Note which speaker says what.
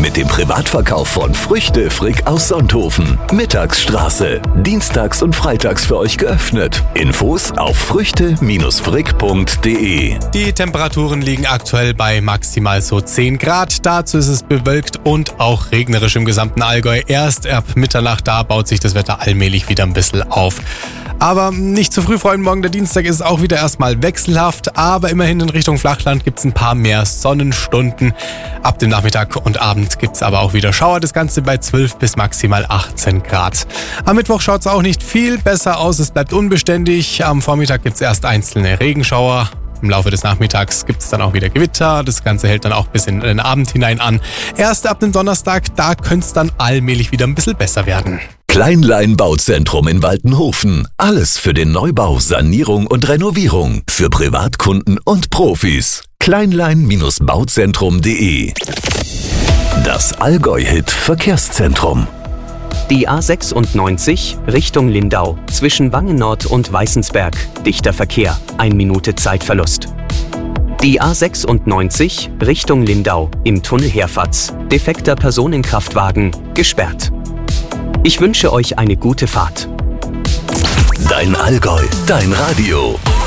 Speaker 1: Mit dem Privatverkauf von Früchte Frick aus Sonthofen. Mittagsstraße. Dienstags und freitags für euch geöffnet. Infos auf früchte-frick.de.
Speaker 2: Die Temperaturen liegen aktuell bei maximal so 10 Grad. Dazu ist es bewölkt und auch regnerisch im gesamten Allgäu. Erst ab Mitternacht, da baut sich das Wetter allmählich wieder ein bisschen auf. Aber nicht zu früh freuen, morgen der Dienstag ist auch wieder erstmal wechselhaft, aber immerhin in Richtung Flachland gibt es ein paar mehr Sonnenstunden. Ab dem Nachmittag und Abend gibt es aber auch wieder Schauer, das Ganze bei 12 bis maximal 18 Grad. Am Mittwoch schaut es auch nicht viel besser aus, es bleibt unbeständig. Am Vormittag gibt es erst einzelne Regenschauer. Im Laufe des Nachmittags gibt es dann auch wieder Gewitter. Das Ganze hält dann auch bis in den Abend hinein an. Erst ab dem Donnerstag, da könnte es dann allmählich wieder ein bisschen besser werden.
Speaker 1: Kleinlein Bauzentrum in Waltenhofen. Alles für den Neubau, Sanierung und Renovierung. Für Privatkunden und Profis. Kleinlein-bauzentrum.de. Das Allgäu-Hit Verkehrszentrum.
Speaker 3: Die A96 Richtung Lindau zwischen Wangen-Nord und Weißensberg. Dichter Verkehr, 1 Minute Zeitverlust. Die A96 Richtung Lindau im Tunnel Herfatz. Defekter Personenkraftwagen gesperrt. Ich wünsche euch eine gute Fahrt.
Speaker 1: Dein Allgäu, dein Radio.